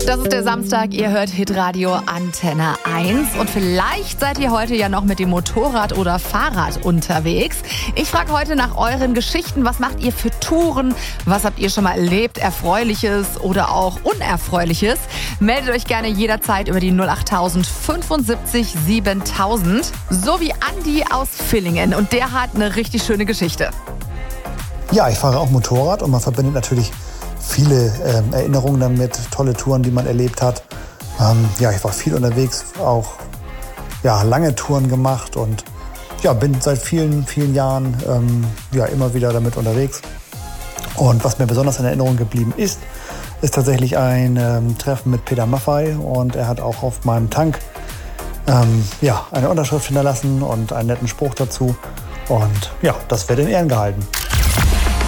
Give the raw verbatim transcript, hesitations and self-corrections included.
Das ist der Samstag, ihr hört Hitradio Antenne eins und vielleicht seid ihr heute ja noch mit dem Motorrad oder Fahrrad unterwegs. Ich frage heute nach euren Geschichten. Was macht ihr für Touren? Was habt ihr schon mal erlebt? Erfreuliches oder auch Unerfreuliches? Meldet euch gerne jederzeit über die null acht fünfundsiebzig siebentausend. So wie Andi aus Villingen und der hat eine richtig schöne Geschichte. Ja, ich fahre auch Motorrad und man verbindet natürlich viele ähm, Erinnerungen damit, tolle Touren, die man erlebt hat. Ähm, ja, ich war viel unterwegs, auch ja, lange Touren gemacht und ja, bin seit vielen, vielen Jahren ähm, ja, immer wieder damit unterwegs. Und was mir besonders in Erinnerung geblieben ist, ist tatsächlich ein ähm, Treffen mit Peter Maffay und er hat auch auf meinem Tank ähm, ja, eine Unterschrift hinterlassen und einen netten Spruch dazu. Und ja, das wird in Ehren gehalten.